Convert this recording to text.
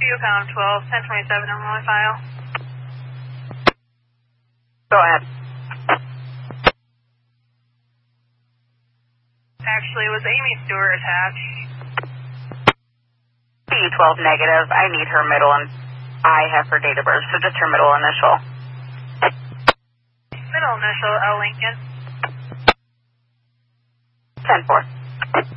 Yukon 12, 1027 Illinois file. Go ahead. Actually, it was Amy Stewart attached. B12 negative. I need her middle and I have her date of birth, so just her middle initial. Middle initial, L. Lincoln. 10-4.